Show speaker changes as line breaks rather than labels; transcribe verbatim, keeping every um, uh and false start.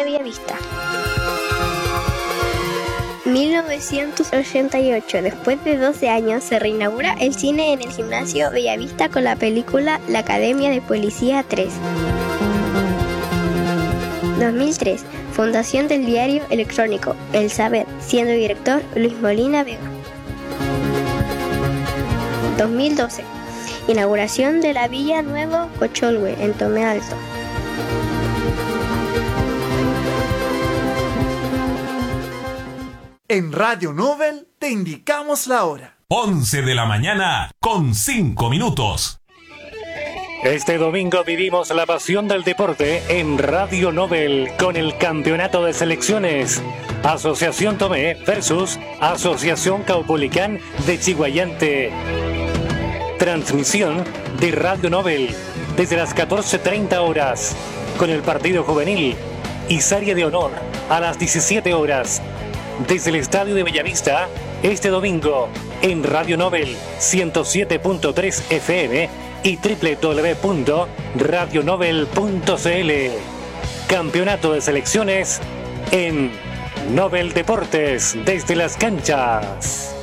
Bellavista. mil novecientos ochenta y ocho, después de doce años, se reinaugura el cine en el Gimnasio Bellavista con la película La Academia de Policía tres. dos mil tres, fundación del diario electrónico El Saber, siendo director Luis Molina Vega. dos mil doce, inauguración de la Villa Nuevo Cocholhue en Tomé Alto.
En Radio Nobel te indicamos la hora.
once de la mañana con cinco minutos.
Este domingo vivimos la pasión del deporte en Radio Nobel con el campeonato de selecciones. Asociación Tomé versus Asociación Caupolicán de Chiguayante. Transmisión de Radio Nobel desde las catorce treinta horas con el partido juvenil y serie de honor a las diecisiete horas. Desde el Estadio de Bellavista, este domingo, en Radio Nobel ciento siete punto tres F M y doble u doble u doble u punto radio nobel punto c l. Campeonato de selecciones en Nobel Deportes desde las canchas.